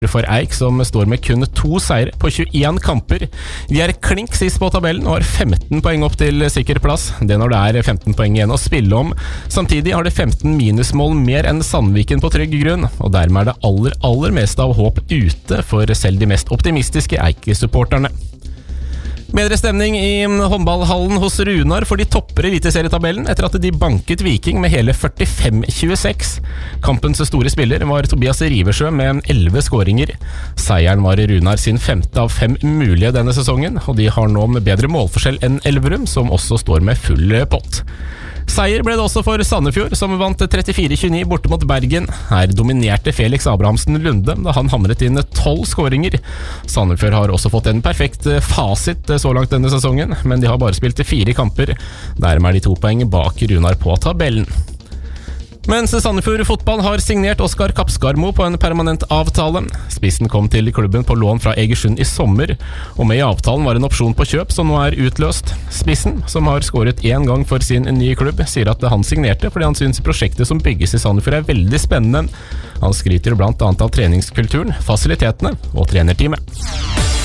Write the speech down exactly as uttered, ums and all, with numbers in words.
for Eik, som står med kun to seire på tjueen kamper. De er klink sist på tabellen og har femten poeng opp til sikker plass. Det når det er femten poeng igjen å spille om. Samtidig har det femten minusmål mer enn Sandviken på trygg grunn, og dermed er det aller, aller meste av håp ute for selv de mest optimistiske Eik-supporterne. Bedre stemning i håndballhallen hos Runar, for de topper eliteserietabellen etter at de banket Viking med hele førtifem tjueseks. Kampens store spiller var Tobias Riversjø med elleve skåringer. Seieren var Runar sin femte av fem mulige denne sesongen, og de har nå med bedre målforskjell enn Elverum, som også står med full pott. Seier ble det også for Sandefjord, som vant trettifire tjueni borte mot Bergen. Her dominerte Felix Abrahamsen Lunde da han hamret inn tolv skåringer. Sandefjord har også fått en perfekt fasit så langt denne sesongen, men de har bare spilt fire kamper. Dermed er de to poeng bak Runar på tabellen. Mens Sandefjord fotball har signert Oskar Kapskarmo på en permanent avtale. Spissen kom til klubben på lån fra Egersund i sommer, og med i avtalen var en opsjon på kjøp som nå er utløst. Spissen, som har skåret én gang for sin nye klubb, sier at han signerte fordi han synes prosjektet som bygges i Sandefjord er veldig spennende. Han skryter blant annet av treningskulturen, fasilitetene og trenerteamet.